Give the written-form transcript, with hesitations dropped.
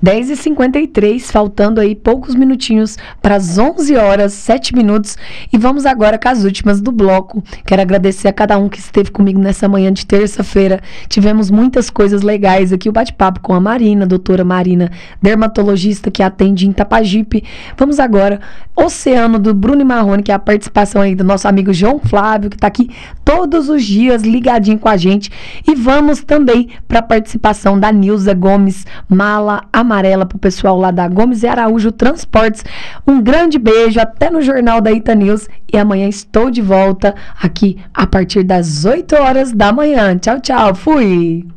10h53, faltando aí poucos minutinhos para as 11 horas, 7 minutos. E vamos agora com as últimas do bloco. Quero agradecer a cada um que esteve comigo nessa manhã de terça-feira. Tivemos muitas coisas legais aqui. O bate-papo com a Marina, doutora Marina, dermatologista que atende em Itapajipe. Vamos agora, Oceano, do Bruno e Marrone, que é a participação aí do nosso amigo João Flávio, que está aqui todos os dias ligadinho com a gente. E vamos também para a participação da Nilza Gomes, mala amarela para o pessoal lá da Gomes e Araújo Transportes. Um grande beijo, até no Jornal da Ita News. E amanhã estou de volta aqui a partir das 8 horas da manhã. Tchau, tchau. Fui!